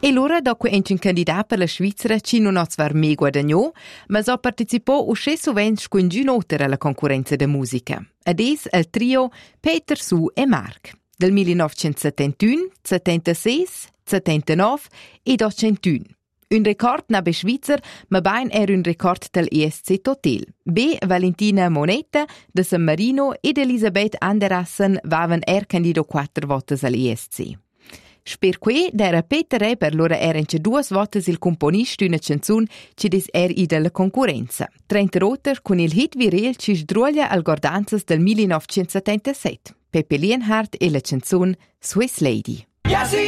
E l'ora dopo è un candidato per la Svizzera ci non ha zwar me guadagnò, ma so partecipò usce sovent con giun'otter alla concorrenza de musica. Ades il trio Peter, Sue e Marc. Del 1971, 76, 79 ed 81. Un record nabe Svizzer, ma bain era un record del ESC Total. B. Valentina Moneta, de San Marino ed Elisabeth Anderassen vaven candido 4 votes all'ESC. Sper que d'era Peter e per loro eran 2 votes il componist d'una canzun ci des della concorrenza. 30 roter con il hit viril ci sdruoglia al Gordanzas del 1977. Pepe Lienhardt e la canzun Swiss Lady.